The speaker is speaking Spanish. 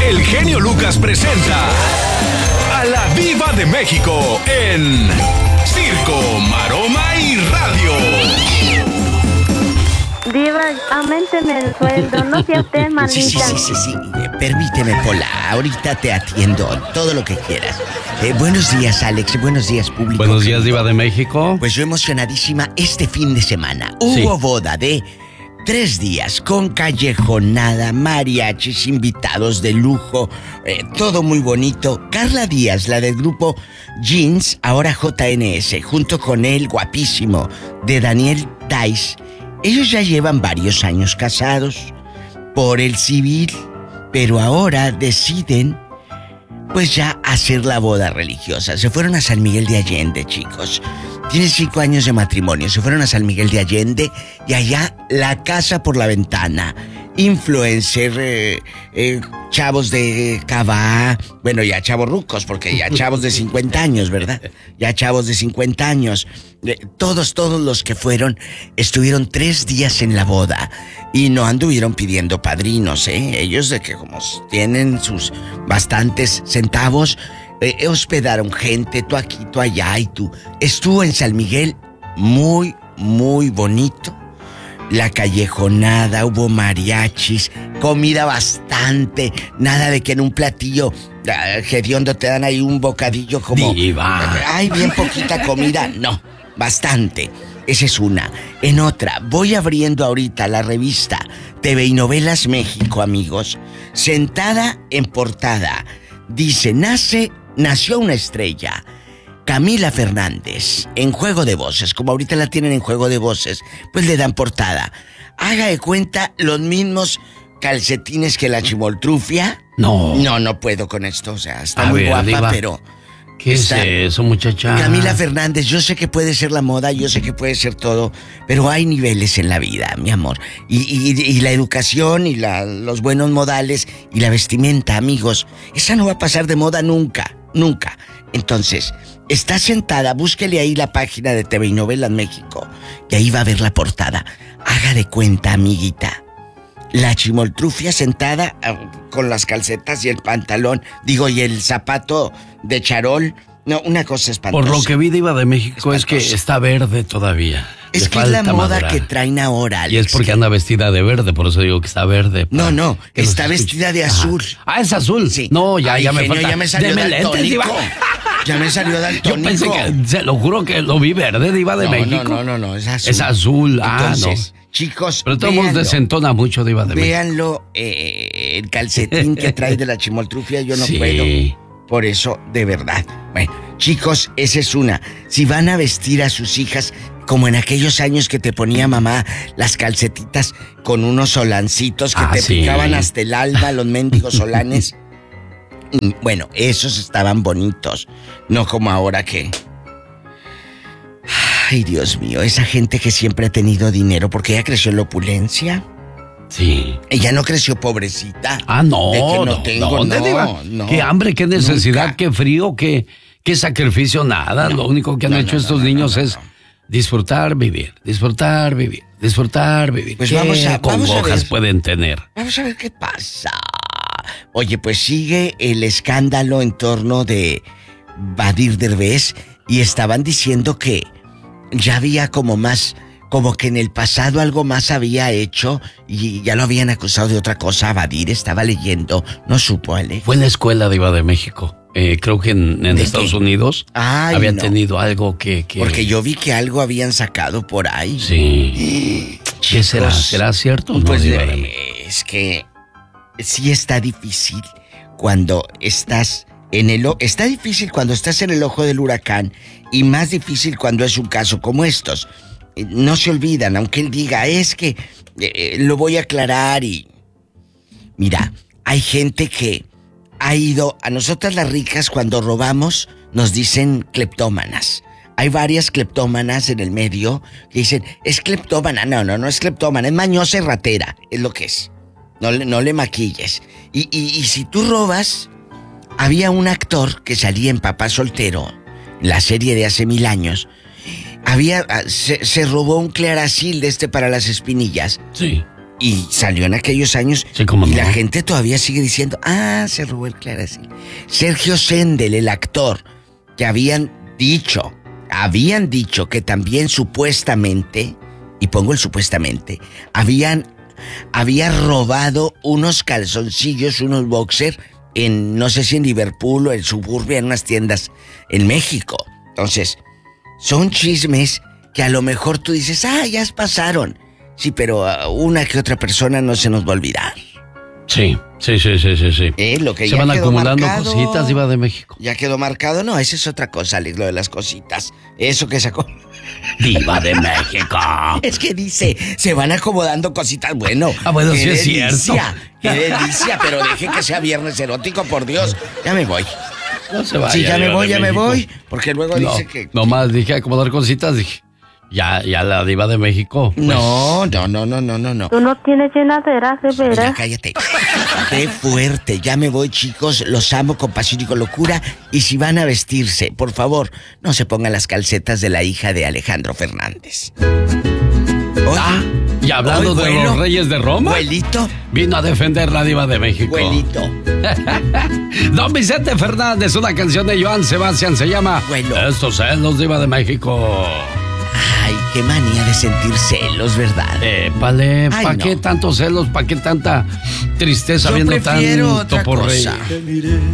el genio Lucas presenta a la Diva de México en Circo, Maroma y Radio. Diva, auménteme el sueldo, no sea usted maldita. Sí. Permíteme, Pola, ahorita te atiendo, todo lo que quieras. Buenos días, Alex, buenos días, público. Buenos días, Diva de México. Pues yo emocionadísima este fin de semana. Hubo boda de 3 días con callejonada, mariachis, invitados de lujo, todo muy bonito. Carla Díaz, la del grupo Jeans, ahora JNS, junto con el guapísimo de Daniel Dice. Ellos ya llevan varios años casados por el civil, pero ahora deciden pues ya hacer la boda religiosa. Se fueron a San Miguel de Allende, chicos. Tienen 5 años de matrimonio. Se fueron a San Miguel de Allende y allá la casa por la ventana. Influencer, chavos de Cabá. Bueno, ya chavos rucos, porque ya chavos de 50 años, ¿verdad? Ya chavos de 50 años. Todos los que fueron estuvieron 3 días en la boda y no anduvieron pidiendo padrinos, ¿eh? Ellos de que como tienen sus bastantes centavos, hospedaron gente, tú aquí, tú allá y tú. Estuvo en San Miguel muy, muy bonito. La callejonada, hubo mariachis, comida bastante, nada de que en un platillo hediondo te dan ahí un bocadillo como... Diva. Ay, bien poquita comida, no, bastante. Esa es una. En otra, voy abriendo ahorita la revista TV y Novelas México, amigos. Sentada en portada, dice, nació una estrella. Camila Fernández, en Juego de Voces, como ahorita la tienen en Juego de Voces, pues le dan portada. Haga de cuenta los mismos calcetines que la Chimoltrufia. No puedo con esto, o sea, está muy guapa, Diva, pero... ¿Qué es eso, muchacha? Camila Fernández, yo sé que puede ser la moda, yo sé que puede ser todo, pero hay niveles en la vida, mi amor. Y la educación y los buenos modales y la vestimenta, amigos, esa no va a pasar de moda nunca, nunca. Entonces, está sentada, búsquele ahí la página de TV y Novelas México, y ahí va a ver la portada. Haga de cuenta, amiguita, la Chimoltrufia sentada con las calcetas y el pantalón, y el zapato de charol. No, una cosa espantosa. Por lo que vi, Diva de México, es que está verde todavía. Es que es la moda que traen ahora, Alex. Y es porque anda vestida de verde, por eso digo que está verde. No, está vestida de azul. Ah, ¿es azul? Sí. No, ya me falta. Ya me salió daltónico. Ya me salió daltónico. Yo pensé que, se lo juro que lo vi verde, Diva de México. No, es azul. Es azul, entonces, chicos, pero todo el mundo desentona mucho, Diva de México. Véanlo, el calcetín que trae de la Chimoltrufia, yo no puedo. Por eso, de verdad. Bueno, chicos, esa es una. Si van a vestir a sus hijas, como en aquellos años que te ponía mamá las calcetitas con unos solancitos que te picaban hasta el alma, los mendigos solanes. Bueno, esos estaban bonitos. No como ahora que... Ay, Dios mío, esa gente que siempre ha tenido dinero, porque ella creció en la opulencia. Sí. Ella no creció pobrecita. No. De que no tengo, no. Qué hambre, qué necesidad, Nunca. qué frío, qué sacrificio, nada. Lo único que han hecho estos niños es disfrutar, vivir. Pues ¿Qué vamos a congojas ver. pueden tener? Vamos a ver qué pasa. Oye, pues sigue el escándalo en torno de Badir Derbez y estaban diciendo que ya había como que en el pasado algo más había hecho y ya lo habían acusado de otra cosa. Badir estaba leyendo, no supo, Alex. Fue en la escuela, Diva de México. Creo que en Estados Unidos habían tenido algo que... Porque yo vi que algo habían sacado por ahí. Sí. ¿Qué será? ¿Será cierto o no? Pues es que sí está difícil cuando estás está difícil cuando estás en el ojo del huracán y más difícil cuando es un caso como estos. No se olvidan, aunque él diga, es que lo voy a aclarar y... Mira, hay gente que ha ido... A nosotras las ricas cuando robamos nos dicen cleptómanas. Hay varias cleptómanas en el medio que dicen, es cleptómana. No es cleptómana, es mañosa y ratera, es lo que es. No le maquilles. Y si tú robas... Había un actor que salía en Papá Soltero, la serie de hace 1000 años. Se robó un Clearasil para las espinillas. Sí. Y salió en aquellos años. Sí, cómo y no. la gente todavía sigue diciendo, se robó el Claracil. Sergio Sendel, el actor, que habían dicho que también supuestamente, y pongo el supuestamente, había robado unos calzoncillos, unos boxer, en, no sé si en Liverpool o en Suburbia, en unas tiendas en México. Entonces, son chismes que a lo mejor tú dices, ya pasaron. Sí, pero a una que otra persona no se nos va a olvidar. Sí. Lo que se ya van quedó acumulando marcado, cositas, Diva de México. Ya quedó marcado, no, esa es otra cosa, Alex, lo de las cositas. Eso que sacó. Diva de México. Es que dice, se van acomodando cositas, bueno. Bueno, qué sí es delicia, cierto. Qué delicia, pero deje que sea viernes erótico, por Dios. Ya me voy. No se vaya. Sí, ya Diva me voy, porque luego dice que... Nomás dije acomodar cositas, dije, ya la Diva de México. Pues. No. Tú no tienes llenadera, de Ya veras. cállate. Qué fuerte. Ya me voy, chicos. Los amo con pasión y con locura. Y si van a vestirse, por favor, no se pongan las calcetas de la hija de Alejandro Fernández. Y hablando de los reyes de Roma, Abuelito. vino a defender la Diva de México. Abuelito. Don Vicente Fernández, una canción de Joan Sebastián, se llama Abuelo. Estos celos, Diva de México. Ay, qué manía de sentir celos, ¿verdad? Vale, Ay, ¿para no. qué tantos celos? ¿Para qué tanta tristeza Yo viendo prefiero tanto otra por rey? cosa. Te miré